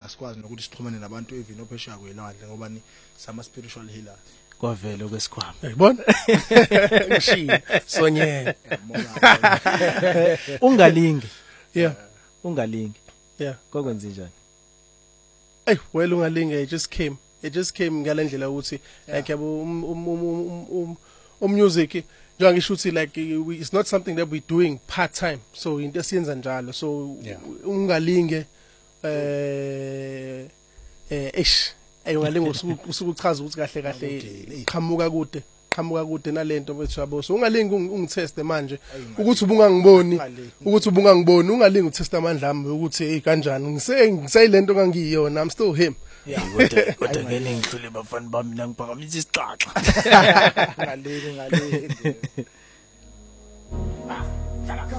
asikwazi nokuthi sixhumane nabantu even ophesheya kwelwandle ngoba ni sama spiritual healers. Kwavela kwesikhwama. Yabona? Ngishilo Sonyela. Ungalingi. Yeah. Ungalingi. Yeah. Kokwenza njani? Well ungalinge it just came ngalendlela ukuthi like yabo music njengoba ngisho ukuthi like it's not something that we doing part time, so into esiyenza njalo, so ungalinge ungalinge usuku uchaza ukuthi kahle kahle qhamuka kude nalento bethu yabo, so ungalingi ungiteste manje ukuthi ubungangiboni ungalingi utesta amandla ami ukuthi kanjani ngisayilento ngangiyona, I'm still him. Yeah, kodwa ngene ngithule bafana bami nangiphakamisa isixaxa. Ngaleli